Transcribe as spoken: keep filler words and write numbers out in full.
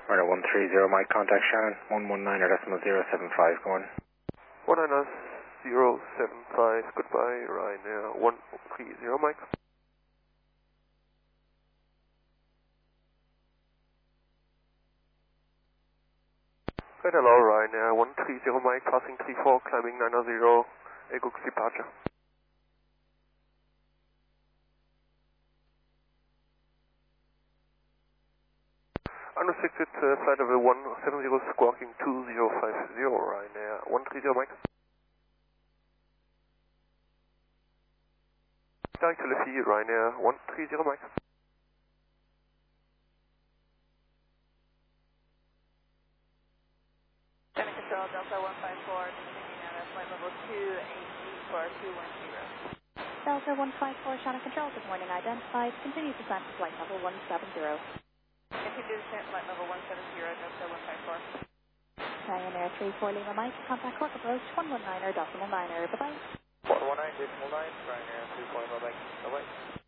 Ryanair one three zero, Mike, contact Shannon, one one nine or decimal zero seven five, go on. one nine zero seven five, goodbye, Ryanair one three zero, Mike. Right, hello, Ryanair one three zero, Mike, passing three four, climbing nine zero, Egox departure. Unrestricted uh, flight level one seven zero, squawking two zero five zero, Ryanair one three zero, Mike. Direct to Lefty, Ryanair one three zero, Mike. Shannon Control, Delta one five four, continuing at flight level two eight eight four two one zero. Delta one five four, Shannon Control, good morning, identified. Continue descent to flight level one seven zero. Continue descent, flight level one seven zero, Delta one five four. Ryanair three four Lima Mike, contact Cork approach one one nine er decimal nine er, bye-bye. one one nine decimal nine, Ryanair three four Lima Mike, bye-bye.